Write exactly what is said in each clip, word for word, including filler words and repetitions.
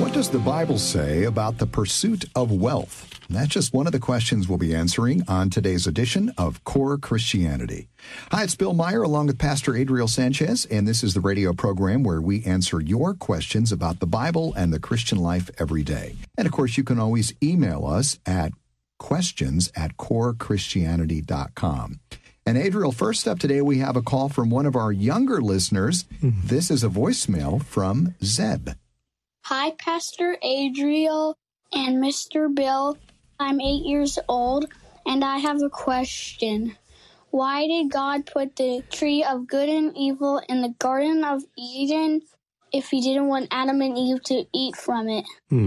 What does the Bible say about the pursuit of wealth? That's just one of the questions we'll be answering on today's edition of Core Christianity. Hi, it's Bill Meyer along with Pastor Adriel Sanchez, and this is the radio program where we answer your questions about the Bible and the Christian life every day. And of course, you can always email us at questions at core christianity dot com. And Adriel, first up today, we have a call from one of our younger listeners. Mm-hmm. This is a voicemail from Zeb. Hi, Pastor Adriel and Mister Bill. I'm eight years old, and I have a question. Why did God put the tree of good and evil in the Garden of Eden if he didn't want Adam and Eve to eat from it? Hmm.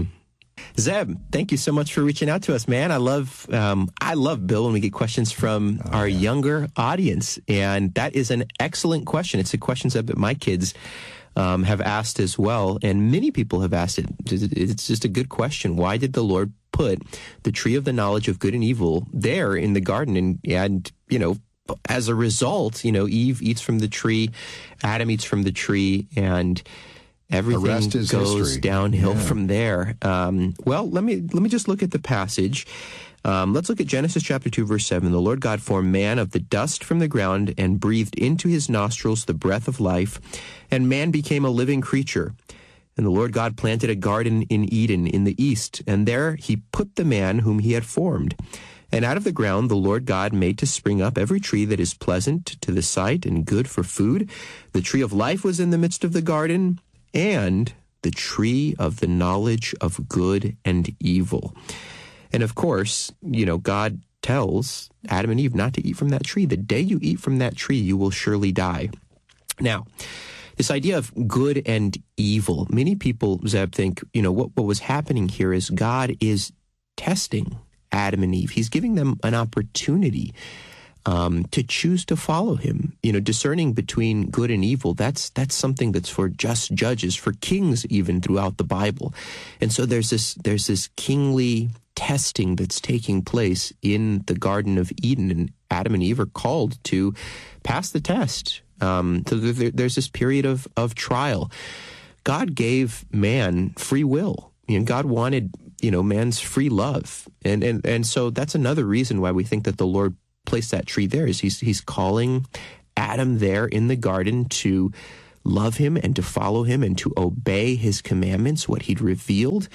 Zeb, thank you so much for reaching out to us, man. I love um, I love, Bill, when we get questions from oh, our yeah. younger audience, and that is an excellent question. It's a question, Zeb, that my kids um, have asked as well, and many people have asked it. It's just a good question. Why did the Lord put the tree of the knowledge of good and evil there in the garden? And, and you know, as a result, you know, Eve eats from the tree, Adam eats from the tree, and everything goes history. downhill yeah. from there. Um, well, let me let me just look at the passage. Um, let's look at Genesis chapter two, verse seven. The Lord God formed man of the dust from the ground and breathed into his nostrils the breath of life, and man became a living creature. And the Lord God planted a garden in Eden in the east, and there he put the man whom he had formed. And out of the ground the Lord God made to spring up every tree that is pleasant to the sight and good for food. The tree of life was in the midst of the garden, and the tree of the knowledge of good and evil. And of course, you know, God tells Adam and Eve not to eat from that tree. The day you eat from that tree, you will surely die. Now, this idea of good and evil, many people, Zeb, think, you know, what, what was happening here is God is testing Adam and Eve. He's giving them an opportunity Um, to choose to follow him. You know, discerning between good and evil, that's that's something that's for just judges, for kings even throughout the Bible. And so there's this there's this kingly testing that's taking place in the Garden of Eden, and Adam and Eve are called to pass the test. Um, so there, there's this period of, of trial. God gave man free will. You know, God wanted, you know, man's free love. And, and, and so that's another reason why we think that the Lord place that tree there, is he's he's calling Adam there in the garden to love him and to follow him and to obey his commandments, what he'd revealed.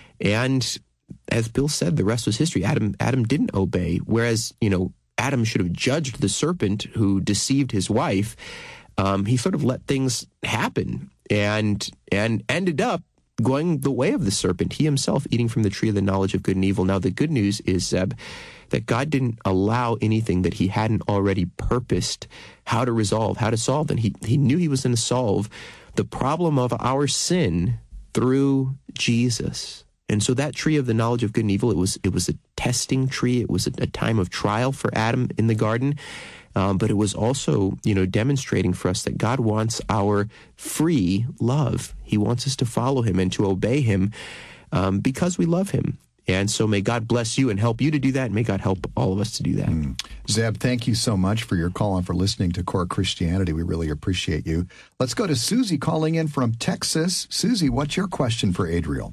And as Bill said, the rest was history. Adam Adam didn't obey, whereas, you know, Adam should have judged the serpent who deceived his wife. Um, he sort of let things happen and and ended up going the way of the serpent, he himself eating from the tree of the knowledge of good and evil. Now, the good news is, Zeb, that God didn't allow anything that he hadn't already purposed how to resolve, how to solve. And he, he knew he was going to solve the problem of our sin through Jesus. And so that tree of the knowledge of good and evil, it was it was a testing tree. It was a, a time of trial for Adam in the garden. Um, but it was also, you know, demonstrating for us that God wants our free love. He wants us to follow him and to obey him um, because we love him. And so may God bless you and help you to do that, and may God help all of us to do that. Mm. Zeb, thank you so much for your call and for listening to Core Christianity. We really appreciate you. Let's go to Susie calling in from Texas. Susie, what's your question for Adriel?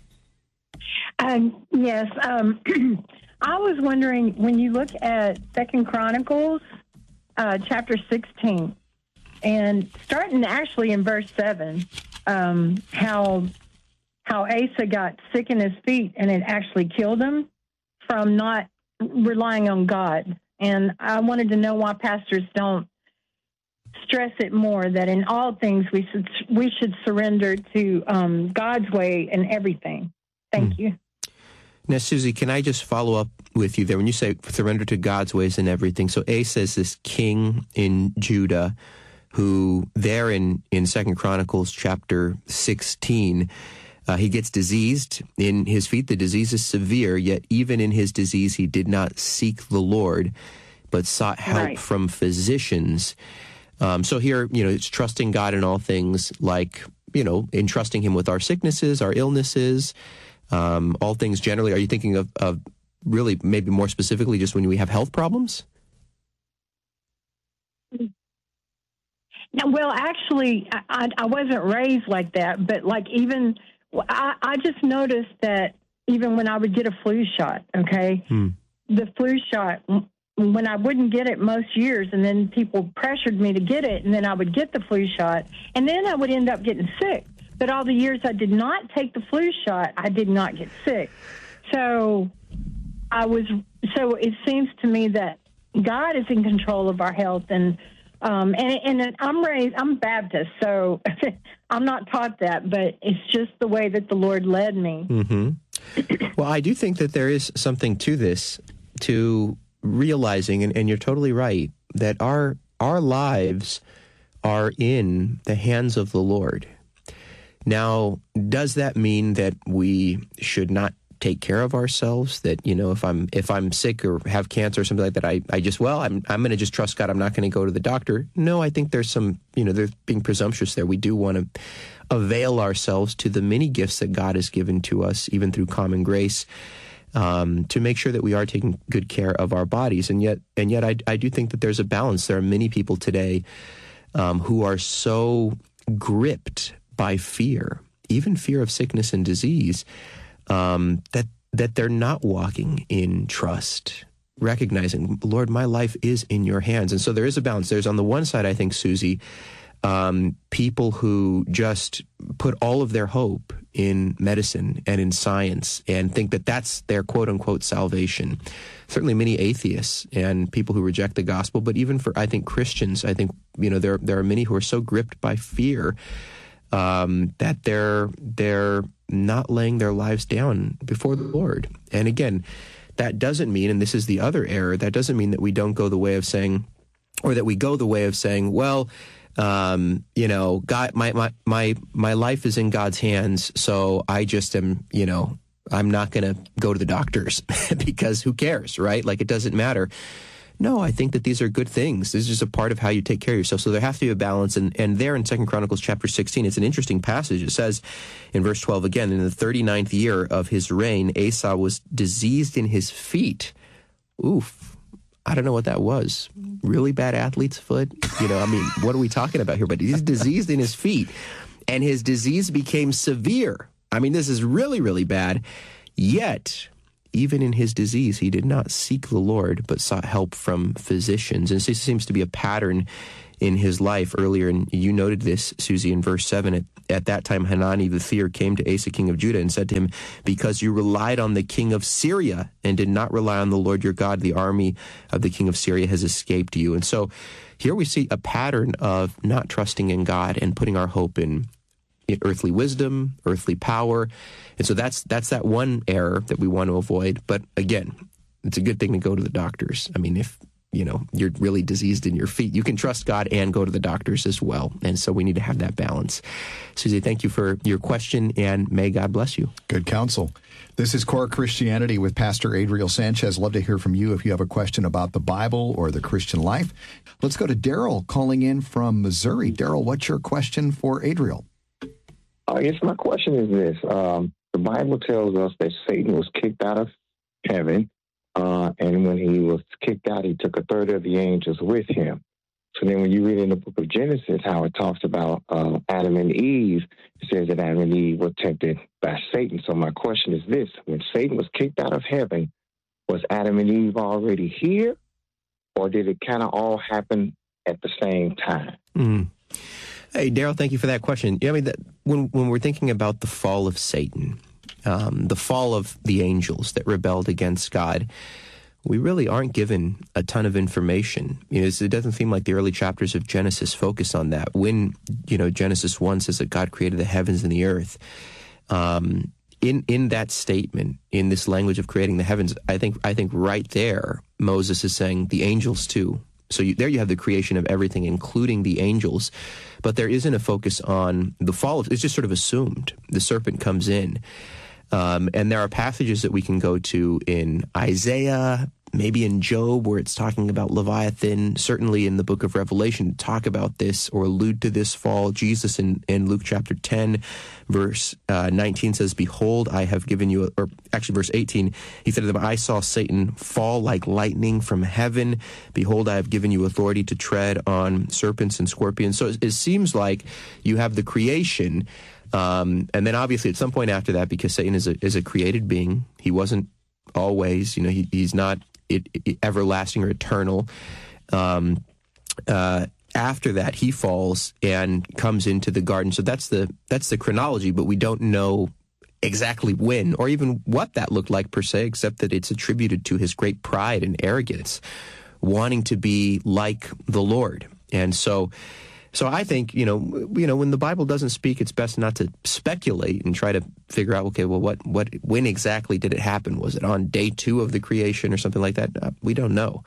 Um, yes. Um, I was wondering, when you look at Second Chronicles, uh, chapter sixteen, and starting actually in verse seven, um, how how Asa got sick in his feet and it actually killed him from not relying on God. And I wanted to know why pastors don't stress it more, that in all things we should we should surrender to um, God's way in everything. Thank mm. you. Now, Susie, can I just follow up with you there? When you say surrender to God's ways in everything, so Asa is this king in Judah who there in, in Second Chronicles chapter sixteen, uh, he gets diseased in his feet. The disease is severe, yet even in his disease he did not seek the Lord, but sought help right. from physicians. Um, so here, you know, it's trusting God in all things, like, you know, entrusting him with our sicknesses, our illnesses, Um, all things generally. Are you thinking of, of really maybe more specifically just when we have health problems? No, well, actually, I, I wasn't raised like that, but like even Well, I, I just noticed that even when I would get a flu shot, okay, hmm. the flu shot, when I wouldn't get it most years, and then people pressured me to get it, and then I would get the flu shot, and then I would end up getting sick. But all the years I did not take the flu shot, I did not get sick. So I was. So it seems to me that God is in control of our health, and um, and and I'm raised. I'm Baptist, so I'm not taught that, but it's just the way that the Lord led me. Mm-hmm. Well, I do think that there is something to this, to realizing, and, and you're totally right, that our our lives are in the hands of the Lord. Now, does that mean that we should not take care of ourselves? That, you know, if I'm if I'm sick or have cancer or something like that, I, I just, well, I'm I'm going to just trust God. I'm not going to go to the doctor. No, I think there's some, you know, there's being presumptuous there. We do want to avail ourselves to the many gifts that God has given to us, even through common grace, um, to make sure that we are taking good care of our bodies. And yet, and yet, I, I do think that there's a balance. There are many people today um, who are so gripped by fear, even fear of sickness and disease, um, that that they're not walking in trust, recognizing, Lord, my life is in your hands. And so there is a balance. There's on the one side, I think, Susie, um, people who just put all of their hope in medicine and in science and think that that's their quote-unquote salvation. Certainly many atheists and people who reject the gospel, but even for, I think, Christians, I think, you know, there there are many who are so gripped by fear Um, that they're they're not laying their lives down before the Lord. And again, that doesn't mean, and this is the other error, that doesn't mean that we don't go the way of saying, or that we go the way of saying, well, um, you know, God, my my my my life is in God's hands, so I just am, you know, I'm not going to go to the doctors because who cares, right? Like, it doesn't matter. No, I think that these are good things. This is just a part of how you take care of yourself. So there has to be a balance. And, and there in Second Chronicles chapter sixteen, it's an interesting passage. It says in verse twelve again, in the thirty-ninth year of his reign, Asa was diseased in his feet. Oof. I don't know what that was. Really bad athlete's foot? You know, I mean, what are we talking about here? But he's diseased in his feet. And his disease became severe. I mean, this is really, really bad. Yet, even in his disease, he did not seek the Lord, but sought help from physicians. And this seems to be a pattern in his life earlier. And you noted this, Susie, in verse seven. At, at that time, Hanani the seer came to Asa, king of Judah, and said to him, because you relied on the king of Syria and did not rely on the Lord your God, the army of the king of Syria has escaped you. And so here we see a pattern of not trusting in God and putting our hope in earthly wisdom, earthly power. And so that's that's that one error that we want to avoid. But again, it's a good thing to go to the doctors. I mean, if, you know, you're really diseased in your feet, you can trust God and go to the doctors as well. And so we need to have that balance. Susie, thank you for your question, and may God bless you. Good counsel. This is Core Christianity with Pastor Adriel Sanchez. Love to hear from you if you have a question about the Bible or the Christian life. Let's go to Daryl calling in from Missouri. Daryl, what's your question for Adriel? I guess my question is this. Um, the Bible tells us that Satan was kicked out of heaven, uh, and when he was kicked out, he took a third of the angels with him. So then when you read in the book of Genesis how it talks about uh, Adam and Eve, it says that Adam and Eve were tempted by Satan. So my question is this. When Satan was kicked out of heaven, was Adam and Eve already here, or did it kind of all happen at the same time? Mm. Hey, Daryl, thank you for that question. Yeah, I mean, that, when when we're thinking about the fall of Satan, um, the fall of the angels that rebelled against God, we really aren't given a ton of information. You know, it doesn't seem like the early chapters of Genesis focus on that. When, you know, Genesis one says that God created the heavens and the earth, um, in in that statement, in this language of creating the heavens, I think I think right there, Moses is saying the angels too. So you, there you have the creation of everything, including the angels. But there isn't a focus on the fall. Of, it's just sort of assumed. The serpent comes in. Um, and there are passages that we can go to in Isaiah, maybe in Job, where it's talking about Leviathan, certainly in the book of Revelation, talk about this or allude to this fall. Jesus in, in Luke chapter ten, verse uh, nineteen says, behold, I have given you, a, or actually verse eighteen, he said to them, I saw Satan fall like lightning from heaven. Behold, I have given you authority to tread on serpents and scorpions. So it, it seems like you have the creation, Um, and then obviously at some point after that, because Satan is a, is a created being, he wasn't always, you know, he, he's not it, it, everlasting or eternal. Um, uh, after that, he falls and comes into the garden. So that's the that's the chronology, but we don't know exactly when or even what that looked like per se, except that it's attributed to his great pride and arrogance, wanting to be like the Lord. And so so I think, you know, you know, when the Bible doesn't speak, it's best not to speculate and try to figure out, okay, well, what, what, when exactly did it happen? Was it on day two of the creation or something like that? Uh, we don't know.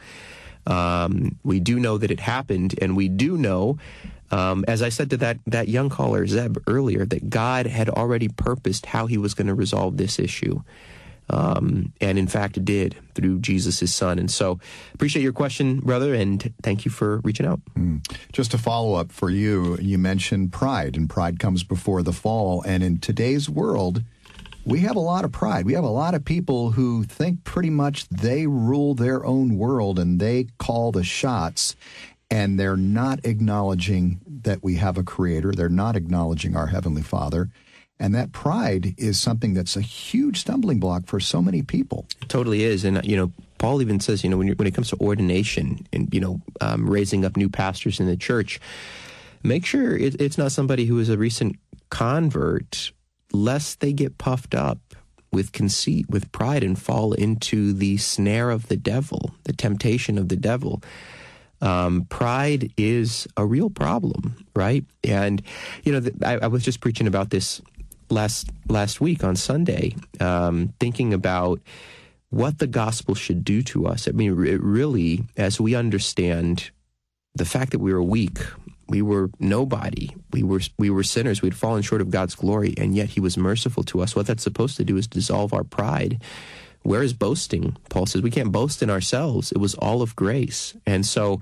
Um, we do know that it happened, and we do know, um, as I said to that, that young caller, Zeb, earlier, that God had already purposed how he was going to resolve this issue. Um, and in fact did through Jesus' son. And so appreciate your question, brother, and thank you for reaching out. Mm. Just to follow up for you, you mentioned pride, and pride comes before the fall. And in today's world, we have a lot of pride. We have a lot of people who think pretty much they rule their own world and they call the shots, and they're not acknowledging that we have a creator. They're not acknowledging our Heavenly Father. And that pride is something that's a huge stumbling block for so many people. It totally is. And, you know, Paul even says, you know, when, you're, when it comes to ordination and, you know, um, raising up new pastors in the church, make sure it, it's not somebody who is a recent convert, lest they get puffed up with conceit, with pride, and fall into the snare of the devil, the temptation of the devil. Um, pride is a real problem, right? And, you know, the, I, I was just preaching about this last last week on Sunday, um, thinking about what the gospel should do to us. I mean, it really, as we understand the fact that we were weak, we were nobody, we were we were sinners, we'd fallen short of God's glory, and yet he was merciful to us. What that's supposed to do is dissolve our pride. Where is boasting? Paul says we can't boast in ourselves. It was all of grace. And so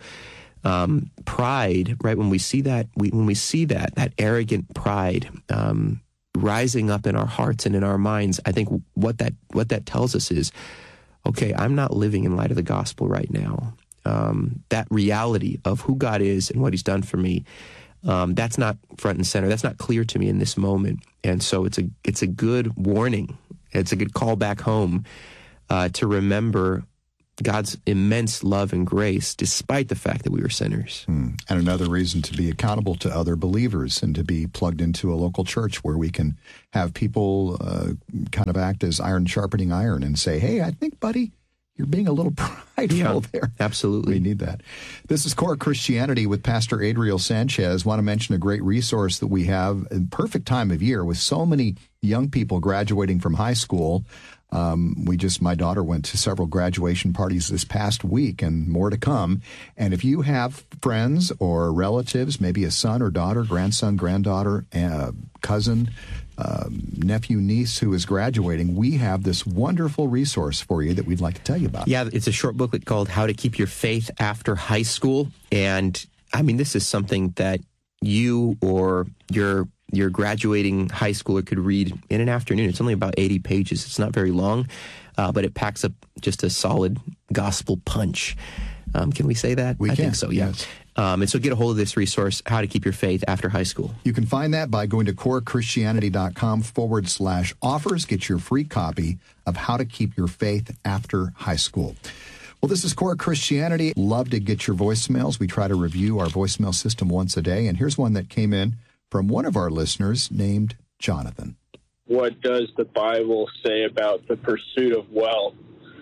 um, pride, right, when we see that, we, when we see that, that arrogant pride um, rising up in our hearts and in our minds, I think what that what that tells us is, okay, I'm not living in light of the gospel right now. Um, that reality of who God is and what he's done for me, um, that's not front and center. That's not clear to me in this moment. And so it's a it's a good warning. It's a good call back home uh, to remember God's immense love and grace, despite the fact that we were sinners. Hmm. And another reason to be accountable to other believers and to be plugged into a local church where we can have people uh, kind of act as iron sharpening iron and say, hey, I think, buddy, you're being a little prideful yeah, there. Absolutely. We need that. This is Core Christianity with Pastor Adriel Sanchez. Want to mention a great resource that we have, a perfect time of year with so many young people graduating from high school. Um, we just, my daughter went to several graduation parties this past week and more to come. And if you have friends or relatives, maybe a son or daughter, grandson, granddaughter, uh, cousin, uh, nephew, niece who is graduating, we have this wonderful resource for you that we'd like to tell you about. Yeah, it's a short booklet called How to Keep Your Faith After High School. And I mean, this is something that you or your your graduating high schooler could read in an afternoon. It's only about eighty pages. It's not very long, uh, but it packs up just a solid gospel punch. Um, can we say that? We I can. think so, yeah. Yes. Um, and so get a hold of this resource, How to Keep Your Faith After High School. You can find that by going to corechristianity.com forward slash offers. Get your free copy of How to Keep Your Faith After High School. Well, this is Core Christianity. Love to get your voicemails. We try to review our voicemail system once a day. And here's one that came in from one of our listeners named Jonathan. What does the Bible say about the pursuit of wealth?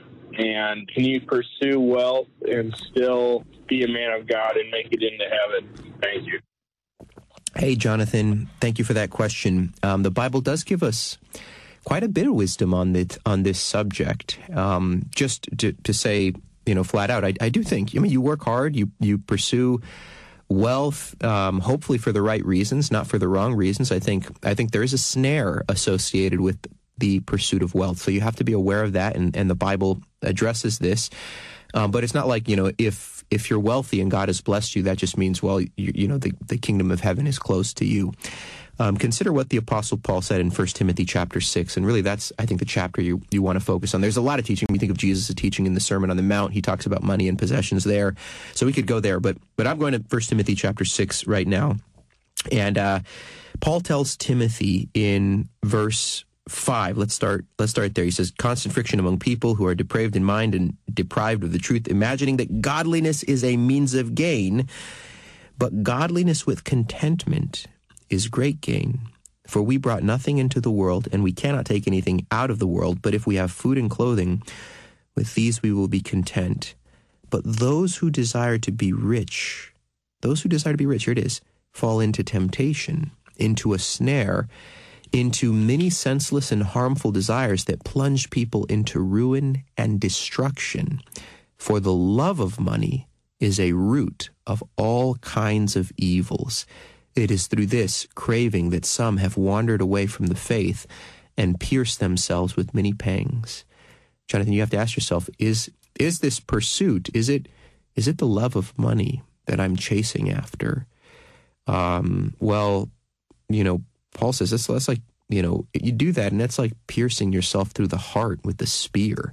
And can you pursue wealth and still be a man of God and make it into heaven? Thank you. Hey, Jonathan, thank you for that question. Um, the Bible does give us quite a bit of wisdom on this, on this subject. Um, just to, to say, you know, flat out, I, I do think, I mean, you work hard, you, you pursue wealth, um, hopefully for the right reasons, not for the wrong reasons. I think I think there is a snare associated with the pursuit of wealth. So you have to be aware of that, and, and the Bible addresses this. Um, but it's not like, you know, if if you're wealthy and God has blessed you, that just means, well, you, you know, the, the kingdom of heaven is close to you. Um, consider what the Apostle Paul said in First Timothy chapter six, and really that's, I think, the chapter you, you want to focus on. There's a lot of teaching. We think of Jesus' teaching in the Sermon on the Mount. He talks about money and possessions there, so we could go there, but but I'm going to First Timothy chapter six right now. And uh, Paul tells Timothy in verse five, let's start let's start there. He says, constant friction among people who are depraved in mind and deprived of the truth, imagining that godliness is a means of gain, but godliness with contentment is great gain. For we brought nothing into the world, and we cannot take anything out of the world, but if we have food and clothing, with these we will be content. But those who desire to be rich, those who desire to be rich, here it is, fall into temptation, into a snare, into many senseless and harmful desires that plunge people into ruin and destruction. For the love of money is a root of all kinds of evils. It is through this craving that some have wandered away from the faith and pierced themselves with many pangs. Jonathan, you have to ask yourself, is is this pursuit, is it is it the love of money that I'm chasing after? Um, well, you know, Paul says that's, that's like, you know, you do that and that's like piercing yourself through the heart with the spear.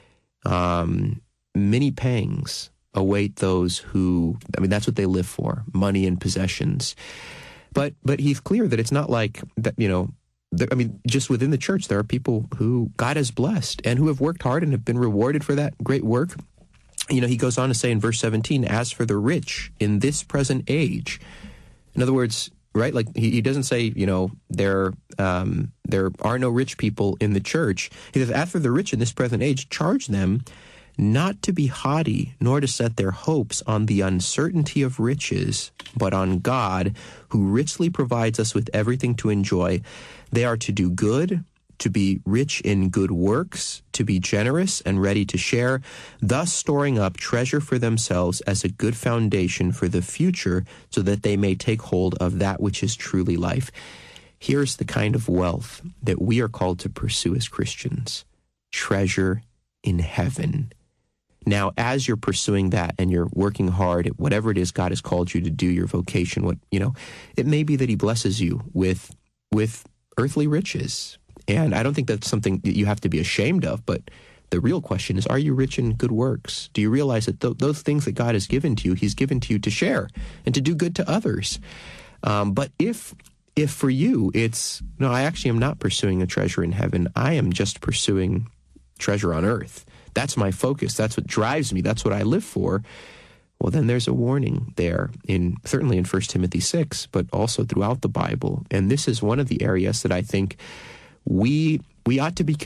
Um, many pangs await those who, I mean, that's what they live for, money and possessions. But but he's clear that it's not like that, you know, that, I mean, just within the church, there are people who God has blessed and who have worked hard and have been rewarded for that great work. You know, he goes on to say in verse seventeen, as for the rich in this present age, in other words, right, like he, he doesn't say, you know, there um, there are no rich people in the church. He says, as for the rich in this present age, charge them not to be haughty, nor to set their hopes on the uncertainty of riches, but on God, who richly provides us with everything to enjoy. They are to do good, to be rich in good works, to be generous and ready to share, thus storing up treasure for themselves as a good foundation for the future, so that they may take hold of that which is truly life. Here's the kind of wealth that we are called to pursue as Christians: treasure in heaven. Now, as you're pursuing that and you're working hard at whatever it is God has called you to do, your vocation, what, you know, it may be that he blesses you with, with earthly riches. And I don't think that's something that you have to be ashamed of, but the real question is, are you rich in good works? Do you realize that th- those things that God has given to you, he's given to you to share and to do good to others? Um, but if, if for you, it's, no, I actually am not pursuing a treasure in heaven. I am just pursuing treasure on earth. That's my focus. That's what drives me. That's what I live for. Well, then there's a warning there, in certainly in First Timothy six, but also throughout the Bible. And this is one of the areas that I think we we ought to be